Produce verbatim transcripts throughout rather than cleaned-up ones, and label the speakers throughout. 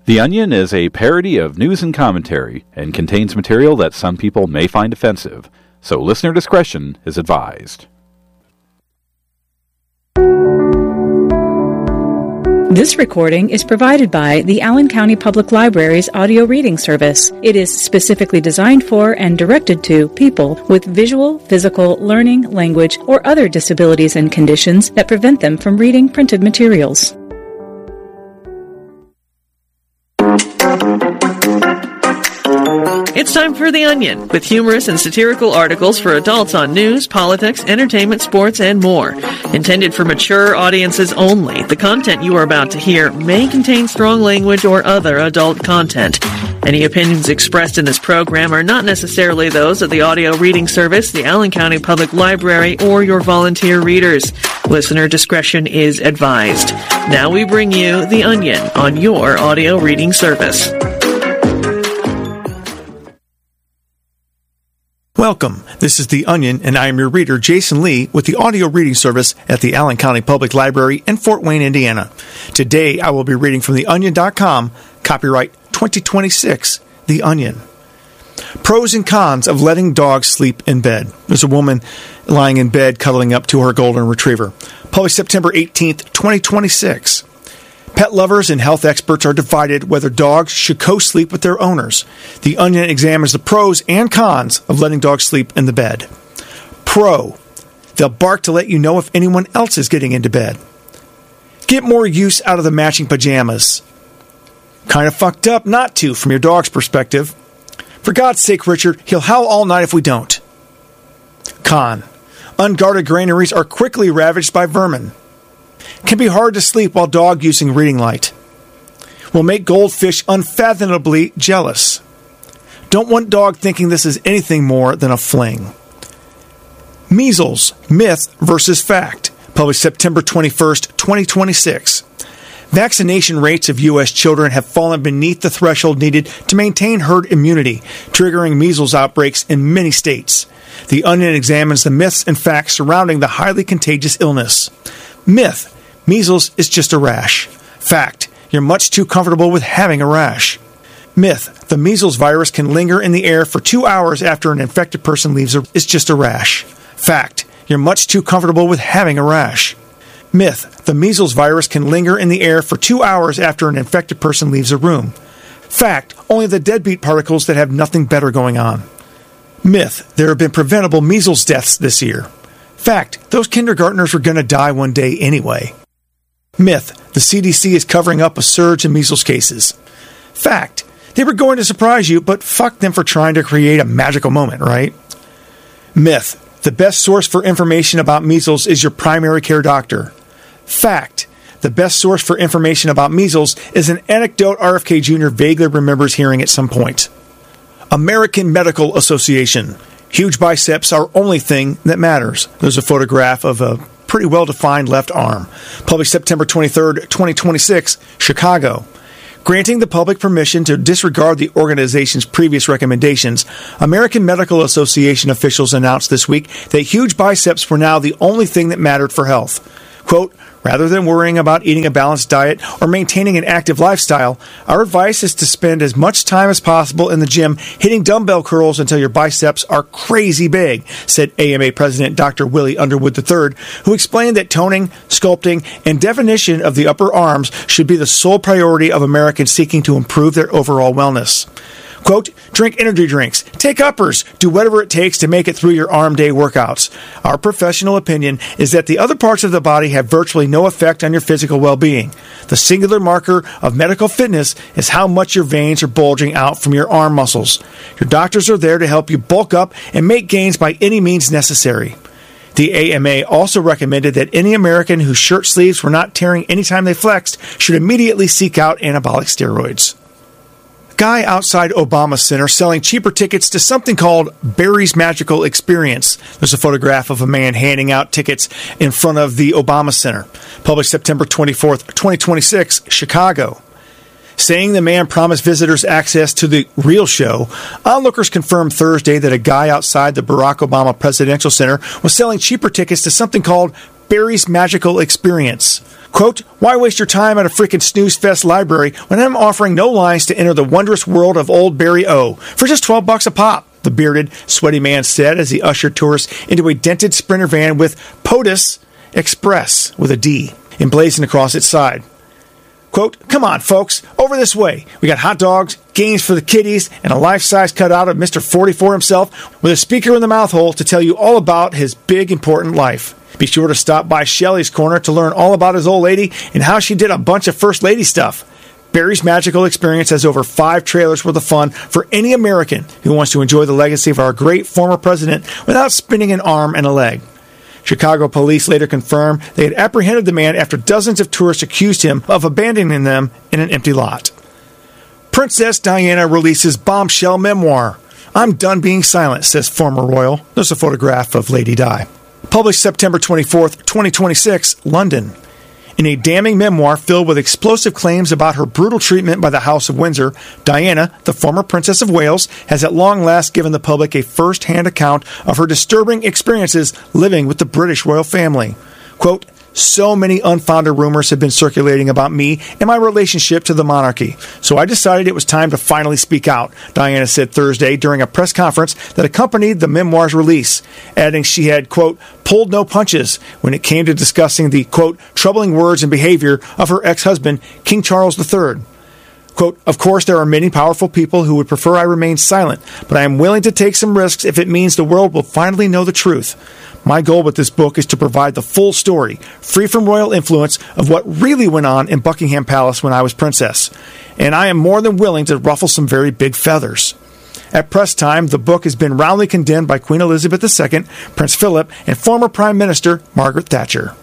Speaker 1: The Onion is a parody of news and commentary and contains material that some people may find offensive, so listener discretion is advised.
Speaker 2: This recording is provided by the Allen County Public Library's audio reading service. It is specifically designed for and directed to people with visual, physical, learning, language, or other disabilities and conditions that prevent them from reading printed materials.
Speaker 3: It's time for The Onion, with humorous and satirical articles for adults on news, politics, entertainment, sports, and more. Intended for mature audiences only, the content you are about to hear may contain strong language or other adult content. Any opinions expressed in this program are not necessarily those of the audio reading service, the Allen County Public Library, or your volunteer readers. Listener discretion is advised. Now we bring you The Onion on your audio reading service.
Speaker 4: Welcome. This is The Onion, and I am your reader, Jason Lee, with the audio reading service at the Allen County Public Library in Fort Wayne, Indiana. Today, I will be reading from the onion dot com, copyright twenty twenty-six, The Onion. Pros and cons of letting dogs sleep in bed. There's a woman lying in bed cuddling up to her golden retriever. Published September eighteenth, twenty twenty-six. Pet lovers and health experts are divided whether dogs should co-sleep with their owners. The Onion examines the pros and cons of letting dogs sleep in the bed. Pro: they'll bark to let you know if anyone else is getting into bed. Get more use out of the matching pajamas. Kind of fucked up not to, from your dog's perspective. For God's sake, Richard, he'll howl all night if we don't. Con: unguarded granaries are quickly ravaged by vermin. Can be hard to sleep while dog using reading light. Will make goldfish unfathomably jealous. Don't want dog thinking this is anything more than a fling. Measles, myth versus fact. Published September twenty-first, twenty twenty-six. Vaccination rates of U S children have fallen beneath the threshold needed to maintain herd immunity, triggering measles outbreaks in many states. The Onion examines the myths and facts surrounding the highly contagious illness. Myth: measles is just a rash. Fact: you're much too comfortable with having a rash. Myth: the measles virus can linger in the air for two hours after an infected person leaves. It's just a rash. Fact: you're much too comfortable with having a rash. Myth: the measles virus can linger in the air for two hours after an infected person leaves a room. Fact: only the deadbeat particles that have nothing better going on. Myth: there have been preventable measles deaths this year. Fact: those kindergartners were going to die one day anyway. Myth: the C D C is covering up a surge in measles cases. Fact: they were going to surprise you, but fuck them for trying to create a magical moment, right? Myth: the best source for information about measles is your primary care doctor. Fact: the best source for information about measles is an anecdote R F K Junior vaguely remembers hearing at some point. American Medical Association. Huge biceps are only thing that matters. There's a photograph of a pretty well-defined left arm. Published September twenty-third, twenty twenty-six, Chicago. Granting the public permission to disregard the organization's previous recommendations, American Medical Association officials announced this week that huge biceps were now the only thing that mattered for health. Quote, rather than worrying about eating a balanced diet or maintaining an active lifestyle, our advice is to spend as much time as possible in the gym hitting dumbbell curls until your biceps are crazy big, said A M A President Doctor Willie Underwood the third, who explained that toning, sculpting, and definition of the upper arms should be the sole priority of Americans seeking to improve their overall wellness. Quote, drink energy drinks, take uppers, do whatever it takes to make it through your arm day workouts. Our professional opinion is that the other parts of the body have virtually no effect on your physical well-being. The singular marker of medical fitness is how much your veins are bulging out from your arm muscles. Your doctors are there to help you bulk up and make gains by any means necessary. The A M A also recommended that any American whose shirt sleeves were not tearing anytime they flexed should immediately seek out anabolic steroids. Guy outside Obama Center selling cheaper tickets to something called Barry's Magical Experience. There's a photograph of a man handing out tickets in front of the Obama Center. Published September twenty-fourth, twenty twenty-six, Chicago. Saying the man promised visitors access to the real show, onlookers confirmed Thursday that a guy outside the Barack Obama Presidential Center was selling cheaper tickets to something called Barry's Magical Experience. Quote, why waste your time at a freaking snooze fest library when I'm offering no lines to enter the wondrous world of Old Barry O for just twelve bucks a pop, the bearded, sweaty man said as he ushered tourists into a dented Sprinter van with POTUS Express with a D emblazoned across its side. Quote, come on, folks, over this way. We got hot dogs, games for the kiddies, and a life-size cutout of Mister forty-four himself with a speaker in the mouth hole to tell you all about his big, important life. Be sure to stop by Shelley's Corner to learn all about his old lady and how she did a bunch of First Lady stuff. Barry's magical experience has over five trailers worth of fun for any American who wants to enjoy the legacy of our great former president without spinning an arm and a leg. Chicago police later confirmed they had apprehended the man after dozens of tourists accused him of abandoning them in an empty lot. Princess Diana releases bombshell memoir. I'm done being silent, says former royal. There's a photograph of Lady Di. Published September twenty-fourth, twenty twenty-six, London. In a damning memoir filled with explosive claims about her brutal treatment by the House of Windsor, Diana, the former Princess of Wales, has at long last given the public a first-hand account of her disturbing experiences living with the British royal family. Quote, so many unfounded rumors have been circulating about me and my relationship to the monarchy, so I decided it was time to finally speak out, Diana said Thursday during a press conference that accompanied the memoir's release, adding she had, quote, pulled no punches when it came to discussing the, quote, troubling words and behavior of her ex-husband, King Charles the Third. Quote, of course, there are many powerful people who would prefer I remain silent, but I am willing to take some risks if it means the world will finally know the truth. My goal with this book is to provide the full story, free from royal influence, of what really went on in Buckingham Palace when I was princess. And I am more than willing to ruffle some very big feathers. At press time, the book has been roundly condemned by Queen Elizabeth the Second, Prince Philip, and former Prime Minister Margaret Thatcher.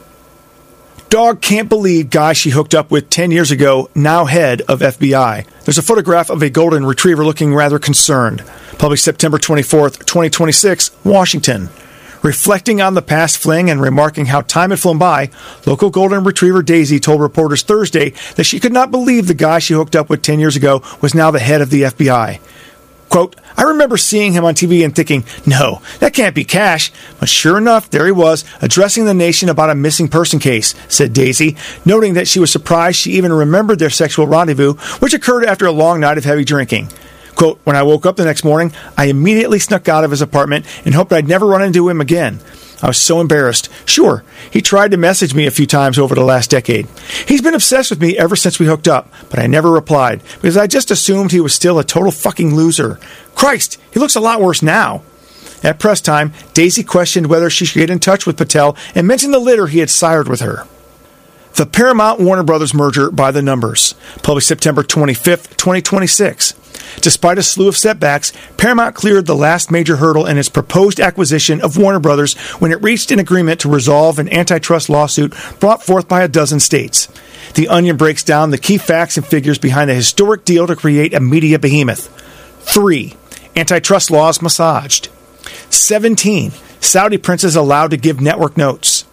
Speaker 4: Dog can't believe guy she hooked up with ten years ago, now head of F B I. There's a photograph of a golden retriever looking rather concerned. Published September twenty-fourth, twenty twenty-six, Washington. Reflecting on the past fling and remarking how time had flown by, local golden retriever Daisy told reporters Thursday that she could not believe the guy she hooked up with ten years ago was now the head of the F B I. Quote, I remember seeing him on T V and thinking, no, that can't be Cash. But sure enough, there he was, addressing the nation about a missing person case, said Daisy, noting that she was surprised she even remembered their sexual rendezvous, which occurred after a long night of heavy drinking. Quote, when I woke up the next morning, I immediately snuck out of his apartment and hoped I'd never run into him again. I was so embarrassed. Sure, he tried to message me a few times over the last decade. He's been obsessed with me ever since we hooked up, but I never replied, because I just assumed he was still a total fucking loser. Christ, he looks a lot worse now. At press time, Daisy questioned whether she should get in touch with Patel and mentioned the litter he had sired with her. The Paramount-Warner Brothers merger by the numbers. Published September twenty-fifth, twenty twenty-six. Despite a slew of setbacks, Paramount cleared the last major hurdle in its proposed acquisition of Warner Brothers when it reached an agreement to resolve an antitrust lawsuit brought forth by a dozen states. The Onion breaks down the key facts and figures behind the historic deal to create a media behemoth. Three. Antitrust laws massaged. Seventeen. Saudi princes allowed to give network notes.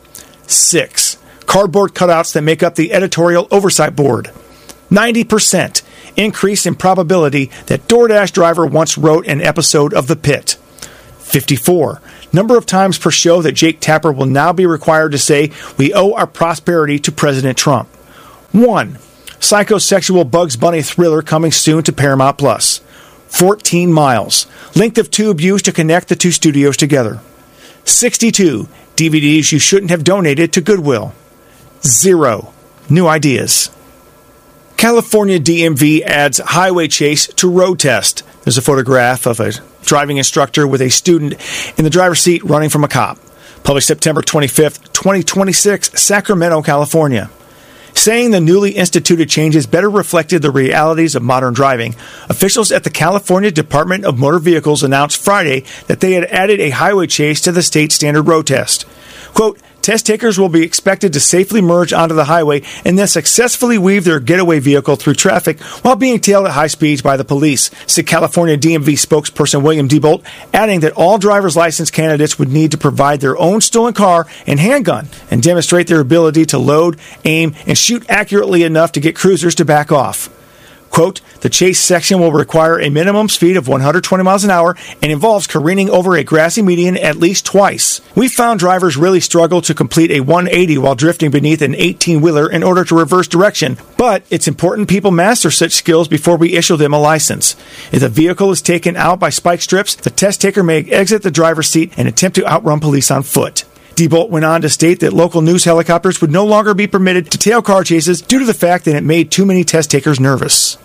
Speaker 4: Six. Cardboard cutouts that make up the editorial oversight board. ninety percent. Increase in probability that DoorDash driver once wrote an episode of The Pit. fifty-four. Number of times per show that Jake Tapper will now be required to say, we owe our prosperity to President Trump. one. Psychosexual Bugs Bunny thriller coming soon to Paramount Plus. fourteen miles. Length of tube used to connect the two studios together. sixty-two. D V Ds you shouldn't have donated to Goodwill. Zero. New ideas. California D M V adds highway chase to road test. There's a photograph of a driving instructor with a student in the driver's seat running from a cop. Published September twenty-fifth, twenty twenty-six, Sacramento, California. Saying the newly instituted changes better reflected the realities of modern driving, officials at the California Department of Motor Vehicles announced Friday that they had added a highway chase to the state standard road test. Quote, test takers will be expected to safely merge onto the highway and then successfully weave their getaway vehicle through traffic while being tailed at high speeds by the police, said California D M V spokesperson William Diebold, adding that all driver's license candidates would need to provide their own stolen car and handgun and demonstrate their ability to load, aim, and shoot accurately enough to get cruisers to back off. Quote, the chase section will require a minimum speed of one hundred twenty miles an hour and involves careening over a grassy median at least twice. We found drivers really struggle to complete a one eighty while drifting beneath an eighteen-wheeler in order to reverse direction, but it's important people master such skills before we issue them a license. If the vehicle is taken out by spike strips, the test taker may exit the driver's seat and attempt to outrun police on foot. Diebold went on to state that local news helicopters would no longer be permitted to tail car chases due to the fact that it made too many test takers nervous.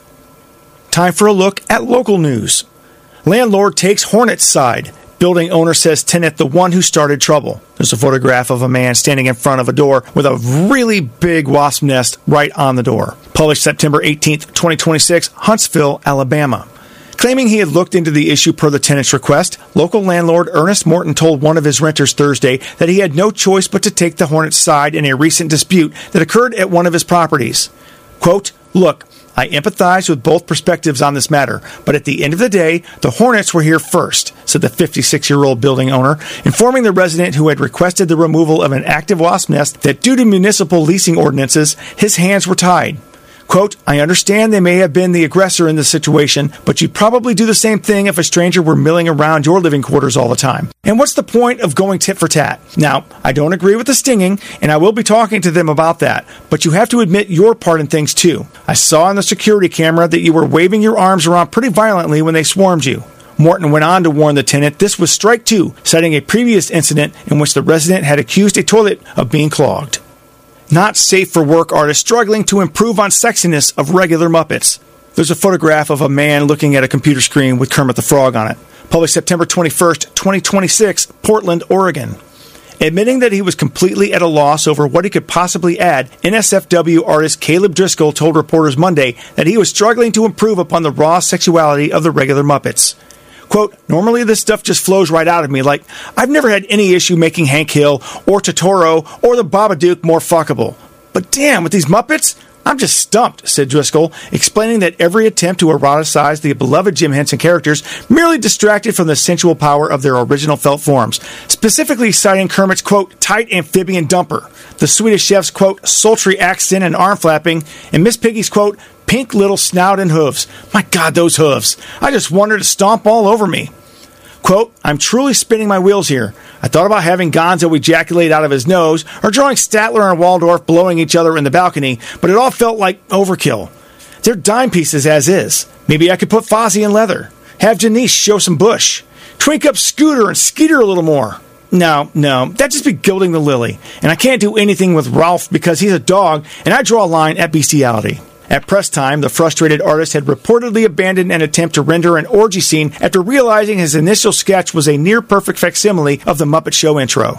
Speaker 4: Time for a look at local news. Landlord takes Hornets side. Building owner says tenant the one who started trouble. There's a photograph of a man standing in front of a door with a really big wasp nest right on the door. Published September eighteenth, twenty twenty-six, Huntsville, Alabama. Claiming he had looked into the issue per the tenant's request, local landlord Ernest Morton told one of his renters Thursday that he had no choice but to take the Hornets' side in a recent dispute that occurred at one of his properties. Quote, look, I empathize with both perspectives on this matter, but at the end of the day, the Hornets were here first, said the fifty-six-year-old building owner, informing the resident who had requested the removal of an active wasp nest that due to municipal leasing ordinances, his hands were tied. Quote, I understand they may have been the aggressor in this situation, but you'd probably do the same thing if a stranger were milling around your living quarters all the time. And what's the point of going tit for tat? Now, I don't agree with the stinging, and I will be talking to them about that, but you have to admit your part in things too. I saw on the security camera that you were waving your arms around pretty violently when they swarmed you. Morton went on to warn the tenant this was strike two, citing a previous incident in which the resident had accused a toilet of being clogged. Not safe for work artists struggling to improve on sexiness of regular Muppets. There's a photograph of a man looking at a computer screen with Kermit the Frog on it. Published September twenty-first, twenty twenty-six, Portland, Oregon. Admitting that he was completely at a loss over what he could possibly add, N S F W artist Caleb Driscoll told reporters Monday that he was struggling to improve upon the raw sexuality of the regular Muppets. Quote, normally this stuff just flows right out of me, like, I've never had any issue making Hank Hill or Totoro or the Babadook more fuckable. But damn, with these Muppets, I'm just stumped, said Driscoll, explaining that every attempt to eroticize the beloved Jim Henson characters merely distracted from the sensual power of their original felt forms, specifically citing Kermit's, quote, tight amphibian dumper, the Swedish chef's, quote, sultry accent and arm flapping, and Miss Piggy's, quote, pink little snout and hooves. My God, those hooves. I just want her to stomp all over me. Quote, I'm truly spinning my wheels here. I thought about having Gonzo ejaculate out of his nose or drawing Statler and Waldorf blowing each other in the balcony, but it all felt like overkill. They're dime pieces as is. Maybe I could put Fozzie in leather. Have Janice show some bush. Twink up Scooter and Skeeter a little more. No, no, that'd just be gilding the lily. And I can't do anything with Ralph because he's a dog, and I draw a line at bestiality. At press time, the frustrated artist had reportedly abandoned an attempt to render an orgy scene after realizing his initial sketch was a near-perfect facsimile of the Muppet Show intro.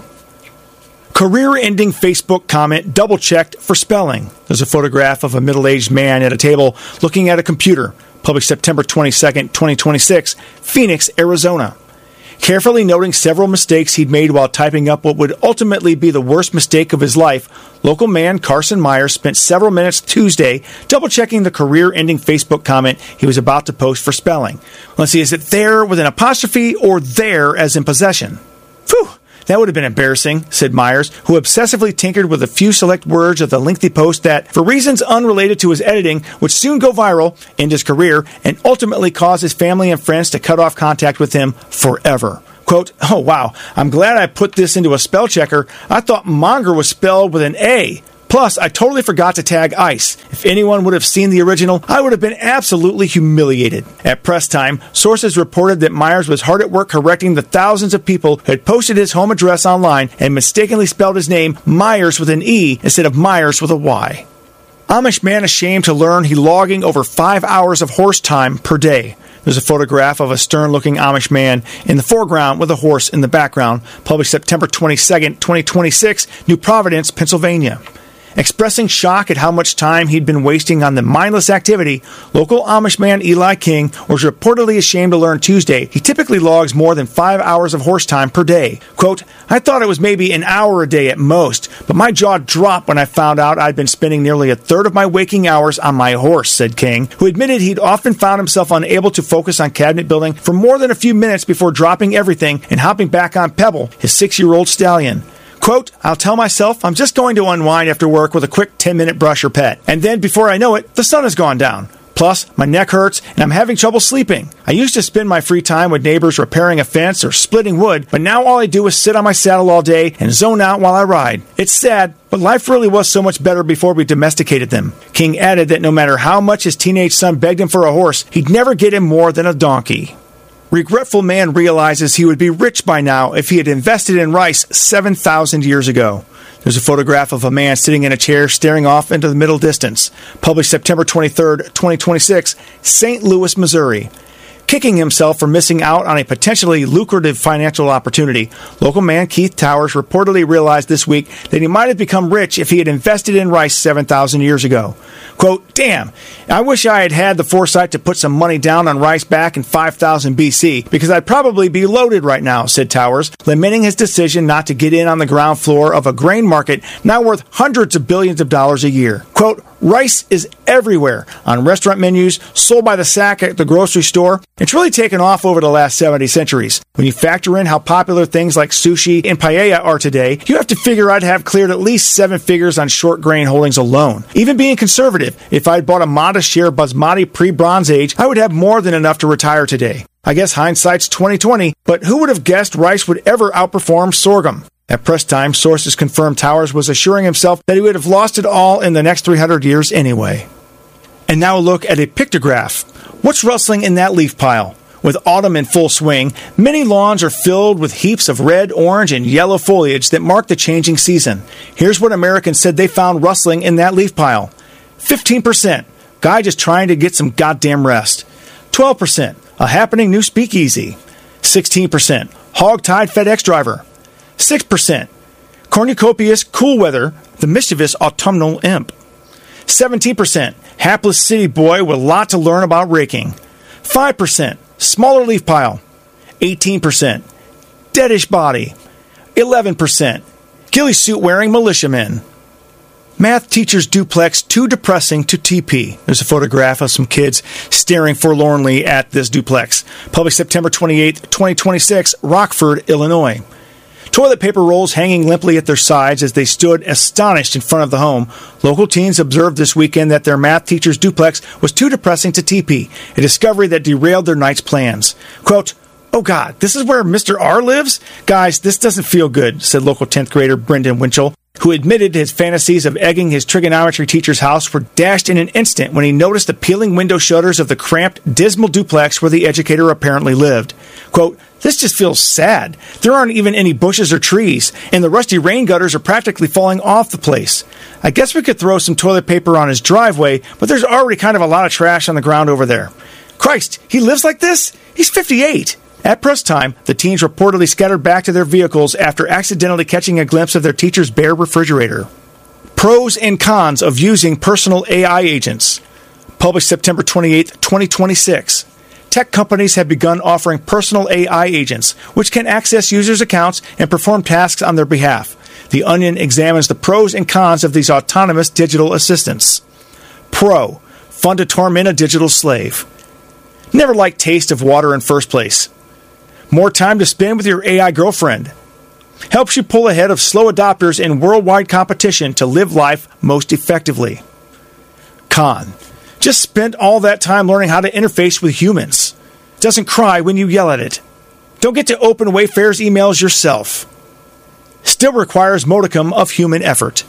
Speaker 4: Career-ending Facebook comment double-checked for spelling. There's a photograph of a middle-aged man at a table looking at a computer. Published September twenty-second, twenty twenty-six, Phoenix, Arizona. Carefully noting several mistakes he'd made while typing up what would ultimately be the worst mistake of his life, local man Carson Myers spent several minutes Tuesday double-checking the career-ending Facebook comment he was about to post for spelling. Let's see, is it there with an apostrophe or there as in possession? Phew! That would have been embarrassing, said Myers, who obsessively tinkered with a few select words of the lengthy post that, for reasons unrelated to his editing, would soon go viral, end his career, and ultimately cause his family and friends to cut off contact with him forever. Quote, oh wow, I'm glad I put this into a spell checker. I thought monger was spelled with an A. Plus, I totally forgot to tag ICE. If anyone would have seen the original, I would have been absolutely humiliated. At press time, sources reported that Myers was hard at work correcting the thousands of people who had posted his home address online and mistakenly spelled his name Myers with an E instead of Myers with a Y. Amish man ashamed to learn he logging over five hours of horse time per day. There's a photograph of a stern-looking Amish man in the foreground with a horse in the background, published September twenty-second, twenty twenty-six, New Providence, Pennsylvania. Expressing shock at how much time he'd been wasting on the mindless activity, local Amish man Eli King was reportedly ashamed to learn Tuesday he typically logs more than five hours of horse time per day. Quote, I thought it was maybe an hour a day at most, but my jaw dropped when I found out I'd been spending nearly a third of my waking hours on my horse, said King, who admitted he'd often found himself unable to focus on cabinet building for more than a few minutes before dropping everything and hopping back on Pebble, his six-year-old stallion. Quote, I'll tell myself I'm just going to unwind after work with a quick ten-minute brush or pet. And then, before I know it, the sun has gone down. Plus, Plus, my neck hurts and I'm having trouble sleeping. I used to spend my free time with neighbors repairing a fence or splitting wood, but now all I do is sit on my saddle all day and zone out while I ride. It's sad, but life really was so much better before we domesticated them. King added that no matter how much his teenage son begged him for a horse, he'd never get him more than a donkey. Regretful man realizes he would be rich by now if he had invested in rice seven thousand years ago. There's a photograph of a man sitting in a chair staring off into the middle distance. Published September twenty-third, twenty twenty-six, Saint Louis, Missouri. Kicking himself for missing out on a potentially lucrative financial opportunity, local man Keith Towers reportedly realized this week that he might have become rich if he had invested in rice seven thousand years ago. Quote, damn, I wish I had had the foresight to put some money down on rice back in five thousand B C, because I'd probably be loaded right now, said Towers, lamenting his decision not to get in on the ground floor of a grain market now worth hundreds of billions of dollars a year. Quote, rice is everywhere, on restaurant menus, sold by the sack at the grocery store. It's really taken off over the last seventy centuries. When you factor in how popular things like sushi and paella are today, you have to figure I'd have cleared at least seven figures on short grain holdings alone. Even being conservative, if I'd bought a modest share of basmati pre-Bronze Age, I would have more than enough to retire today. I guess hindsight's twenty twenty, but who would have guessed rice would ever outperform sorghum? At press time, sources confirmed Towers was assuring himself that he would have lost it all in the next three hundred years anyway. And now a look at a pictograph. What's rustling in that leaf pile? With autumn in full swing, many lawns are filled with heaps of red, orange, and yellow foliage that mark the changing season. Here's what Americans said they found rustling in that leaf pile. fifteen percent. Guy just trying to get some goddamn rest. twelve percent. A happening new speakeasy. sixteen percent. Hog-tied FedEx driver. six percent. Cornucopious cool weather, the mischievous autumnal imp. seventeen percent. Hapless city boy with a lot to learn about raking. five percent. Smaller leaf pile. eighteen percent. Deadish body. eleven percent. Ghillie suit wearing militiamen. Math teacher's duplex too depressing to T P. There's a photograph of some kids staring forlornly at this duplex. Published September twenty-eighth, twenty twenty-six, Rockford, Illinois. Toilet paper rolls hanging limply at their sides as they stood astonished in front of the home. Local teens observed this weekend that their math teacher's duplex was too depressing to T P, a discovery that derailed their night's plans. Quote, oh God, this is where Mister R lives? Guys, this doesn't feel good, said local tenth grader Brendan Winchell, who admitted his fantasies of egging his trigonometry teacher's house were dashed in an instant when he noticed the peeling window shutters of the cramped, dismal duplex where the educator apparently lived. Quote, this just feels sad. There aren't even any bushes or trees, and the rusty rain gutters are practically falling off the place. I guess we could throw some toilet paper on his driveway, but there's already kind of a lot of trash on the ground over there. Christ, he lives like this? He's fifty-eight. At press time, the teens reportedly scattered back to their vehicles after accidentally catching a glimpse of their teacher's bare refrigerator. Pros and cons of using personal A I agents. Published September twenty-eighth, twenty twenty-six. Tech companies have begun offering personal A I agents, which can access users' accounts and perform tasks on their behalf. The Onion examines the pros and cons of these autonomous digital assistants. Pro. Fun to torment a digital slave. Never liked taste of water in first place. More time to spend with your A I girlfriend. Helps you pull ahead of slow adopters in worldwide competition to live life most effectively. Con. Just spent all that time learning how to interface with humans. Doesn't cry when you yell at it. Don't get to open Wayfair's emails yourself. Still requires modicum of human effort.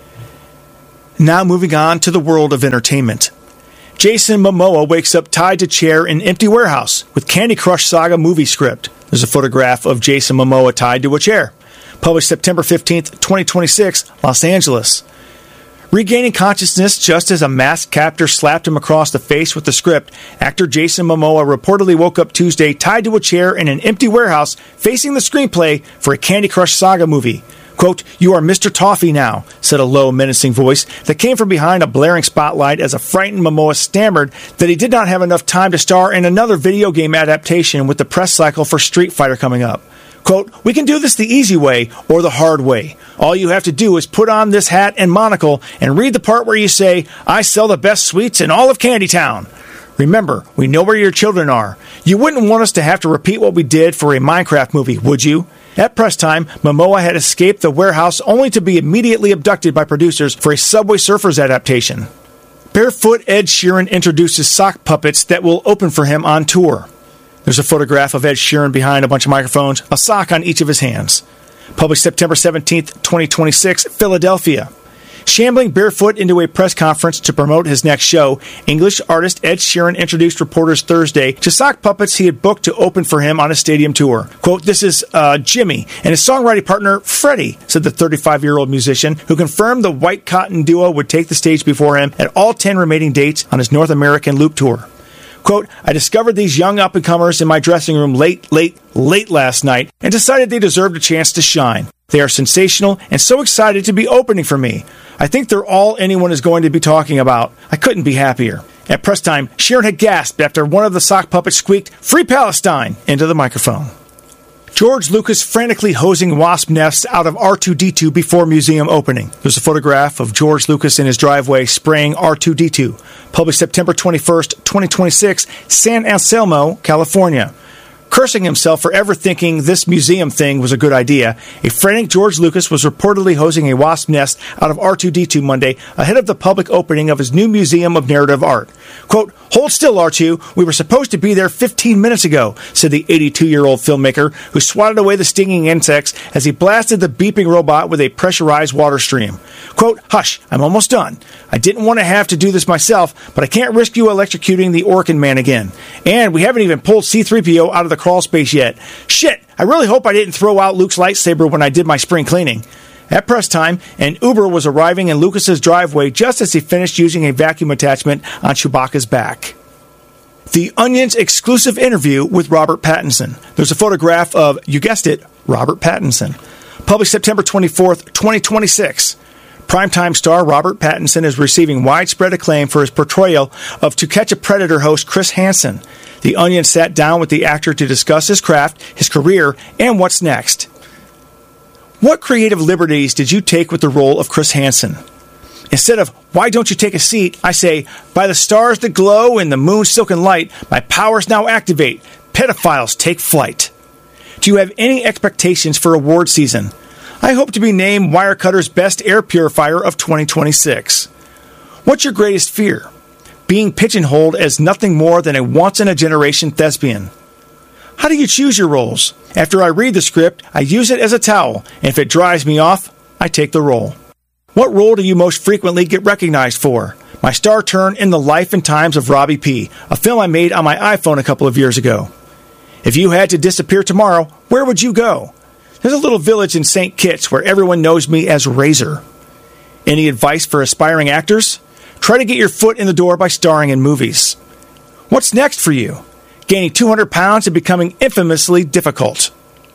Speaker 4: Now moving on to the world of entertainment. Jason Momoa wakes up tied to chair in empty warehouse with Candy Crush Saga movie script. There's a photograph of Jason Momoa tied to a chair. Published September fifteenth, twenty twenty-six, Los Angeles. Regaining consciousness just as a masked captor slapped him across the face with the script, actor Jason Momoa reportedly woke up Tuesday tied to a chair in an empty warehouse facing the screenplay for a Candy Crush Saga movie. Quote, you are Mister Toffee now, said a low, menacing voice that came from behind a blaring spotlight as a frightened Momoa stammered that he did not have enough time to star in another video game adaptation with the press cycle for Street Fighter coming up. Quote, we can do this the easy way or the hard way. All you have to do is put on this hat and monocle and read the part where you say, I sell the best sweets in all of Candy Town. Remember, we know where your children are. You wouldn't want us to have to repeat what we did for a Minecraft movie, would you? At press time, Momoa had escaped the warehouse only to be immediately abducted by producers for a Subway Surfers adaptation. Barefoot Ed Sheeran introduces sock puppets that will open for him on tour. There's a photograph of Ed Sheeran behind a bunch of microphones, a sock on each of his hands. Published September seventeenth, twenty twenty-six, Philadelphia. Shambling barefoot into a press conference to promote his next show, English artist Ed Sheeran introduced reporters Thursday to sock puppets he had booked to open for him on a stadium tour. Quote, "This is uh, Jimmy and his songwriting partner, Freddie," said the thirty-five-year-old musician, who confirmed the White Cotton duo would take the stage before him at all ten remaining dates on his North American Loop Tour. Quote, "I discovered these young up-and-comers in my dressing room late, late, late last night and decided they deserved a chance to shine. They are sensational and so excited to be opening for me. I think they're all anyone is going to be talking about. I couldn't be happier." At press time, Sheeran had gasped after one of the sock puppets squeaked, "Free Palestine!" into the microphone. George Lucas frantically hosing wasp nests out of R two D two before museum opening. There's a photograph of George Lucas in his driveway spraying R two D two. Published September twenty-first, twenty twenty-six, San Anselmo, California. Cursing himself for ever thinking this museum thing was a good idea, a frantic George Lucas was reportedly hosing a wasp nest out of R two D two Monday ahead of the public opening of his new Museum of Narrative Art. Quote, "Hold still, R two. We were supposed to be there fifteen minutes ago," said the eighty-two-year-old filmmaker, who swatted away the stinging insects as he blasted the beeping robot with a pressurized water stream. Quote, "Hush, I'm almost done. I didn't want to have to do this myself, but I can't risk you electrocuting the Orkin Man again. And we haven't even pulled C three P O out of the crawl space yet. Shit, I really hope I didn't throw out Luke's lightsaber when I did my spring cleaning." At press time, an Uber was arriving in Lucas's driveway just as he finished using a vacuum attachment on Chewbacca's back. The Onion's exclusive interview with Robert Pattinson. There's a photograph of, you guessed it, Robert Pattinson. Published September twenty-fourth, twenty twenty-six. Primetime star Robert Pattinson is receiving widespread acclaim for his portrayal of To Catch a Predator host Chris Hansen. The Onion sat down with the actor to discuss his craft, his career, and what's next. What creative liberties did you take with the role of Chris Hansen? Instead of, "Why don't you take a seat?" I say, "By the stars that glow in the moon's silken light, my powers now activate. Pedophiles take flight." Do you have any expectations for award season? I hope to be named Wirecutter's Best Air Purifier of twenty twenty-six. What's your greatest fear? Being pigeonholed as nothing more than a once-in-a-generation thespian. How do you choose your roles? After I read the script, I use it as a towel, and if it drives me off, I take the role. What role do you most frequently get recognized for? My star turn in The Life and Times of Robbie P., a film I made on my iPhone a couple of years ago. If you had to disappear tomorrow, where would you go? There's a little village in Saint Kitts where everyone knows me as Razor. Any advice for aspiring actors? Try to get your foot in the door by starring in movies. What's next for you? Gaining two hundred pounds and becoming infamously difficult.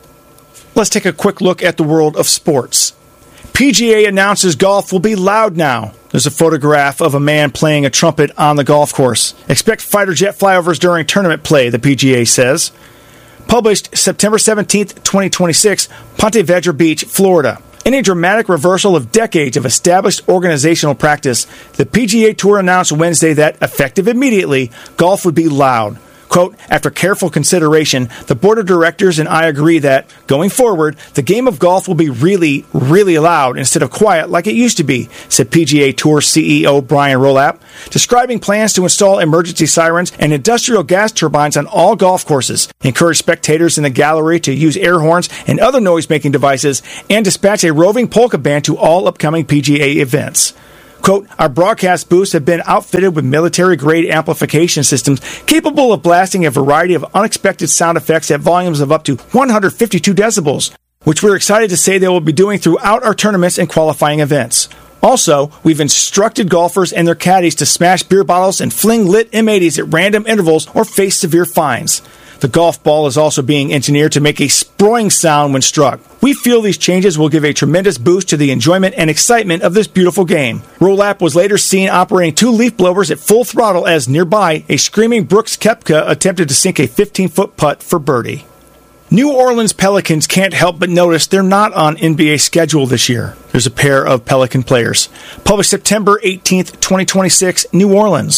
Speaker 4: Let's take a quick look at the world of sports. P G A announces golf will be loud now. There's a photograph of a man playing a trumpet on the golf course. Expect fighter jet flyovers during tournament play, the P G A says. Published September seventeenth, twenty twenty-six, Ponte Vedra Beach, Florida. In a dramatic reversal of decades of established organizational practice, the P G A Tour announced Wednesday that, effective immediately, golf would be loud. Quote, "After careful consideration, the board of directors and I agree that, going forward, the game of golf will be really, really loud instead of quiet like it used to be," said P G A Tour C E O Brian Rolap, describing plans to install emergency sirens and industrial gas turbines on all golf courses, encourage spectators in the gallery to use air horns and other noise-making devices, and dispatch a roving polka band to all upcoming P G A events. Quote, "Our broadcast booths have been outfitted with military-grade amplification systems capable of blasting a variety of unexpected sound effects at volumes of up to one hundred fifty-two decibels, which we're excited to say they will be doing throughout our tournaments and qualifying events. Also, we've instructed golfers and their caddies to smash beer bottles and fling lit M eighties at random intervals or face severe fines. The golf ball is also being engineered to make a sproing sound when struck. We feel these changes will give a tremendous boost to the enjoyment and excitement of this beautiful game." Rolap was later seen operating two leaf blowers at full throttle as nearby, a screaming Brooks Koepka attempted to sink a fifteen-foot putt for birdie. New Orleans Pelicans can't help but notice they're not on N B A schedule this year. There's a pair of Pelican players. Published September eighteenth, twenty twenty-six, New Orleans.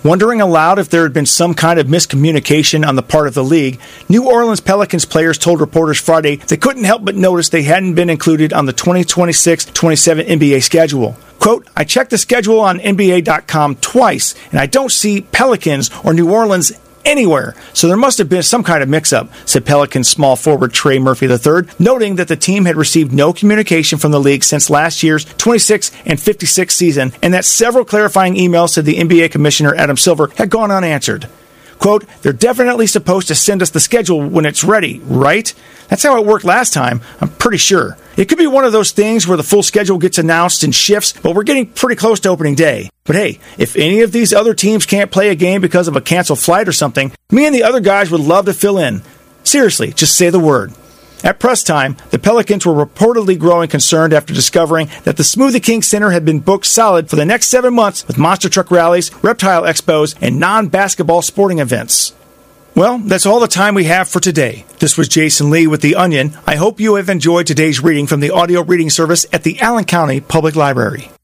Speaker 4: Wondering aloud if there had been some kind of miscommunication on the part of the league, New Orleans Pelicans players told reporters Friday they couldn't help but notice they hadn't been included on the twenty twenty-six twenty-seven N B A schedule. Quote, I checked the schedule on N B A dot com twice, and I don't see Pelicans or New Orleans anywhere, so there must have been some kind of mix-up, said Pelicans small forward Trey Murphy the third, noting that the team had received no communication from the league since last year's twenty-six and fifty-six season, and that several clarifying emails to the N B A Commissioner Adam Silver had gone unanswered. Quote, they're definitely supposed to send us the schedule when it's ready, right? That's how it worked last time, I'm pretty sure. It could be one of those things where the full schedule gets announced in shifts, but we're getting pretty close to opening day. But hey, if any of these other teams can't play a game because of a canceled flight or something, me and the other guys would love to fill in. Seriously, just say the word. At press time, the Pelicans were reportedly growing concerned after discovering that the Smoothie King Center had been booked solid for the next seven months with monster truck rallies, reptile expos, and non-basketball sporting events. Well, that's all the time we have for today. This was Jason Lee with The Onion. I hope you have enjoyed today's reading from the audio reading service at the Allen County Public Library.